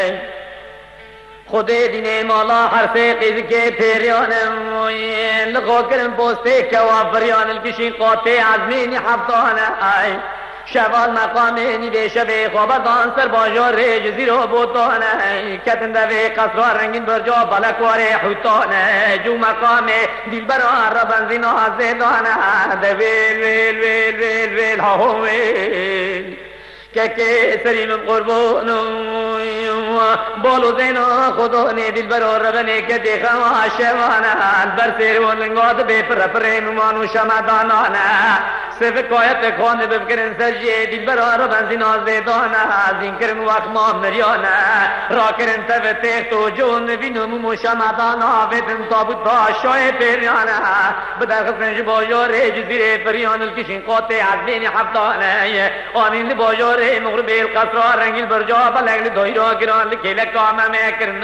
خود دین مالا حرف قیز که پیریانم لغا کرن پوسته که وافریان الکشین قاطع عزمینی حفتانه شوال مقامینی به شبه خوابدان سر باجار جزیر و بوتانه کتن دوی قصرها رنگین برجا بلکوار حوتانه جو مقام دیل بران را بنزین آزدانه دویل ویل ویل ویل ویل ها ویل که سریم قربان بالو زینا خدا نه دل برار ربنه که دیخم آشوانه بر سیر و لنگاد به پر پرین مانو شمدانانه سف کایت خانه بفکرن سجیه دل برار بنزین آزدانه زین کرن وقت ما مریانه را کرن سف تیخت و جون بینم شمدانه بدن تابوت با شای پیریانه بدر خسنج باجار جزیر پریان الکشین قاطع عزمین حفتانه آنین باجار مغرب القصر رنگین برجا بلغل دویرا گران لکیل کام میں کرن